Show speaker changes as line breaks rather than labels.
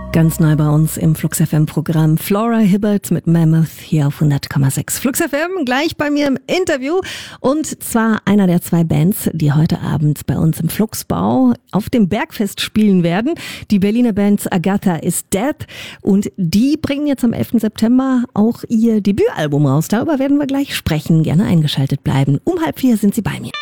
Ganz neu bei uns im Flux FM Programm Flora Hibbert mit Mammoth hier auf 100,6. Flux FM gleich bei mir im Interview und zwar einer der zwei Bands, die heute Abend bei uns im Fluxbau auf dem Bergfest spielen werden. Die Berliner Band Agatha is Dead und die bringen jetzt am 11. September auch ihr Debütalbum raus. Darüber werden wir gleich sprechen. Gerne eingeschaltet bleiben. Um 3:30 sind sie bei mir.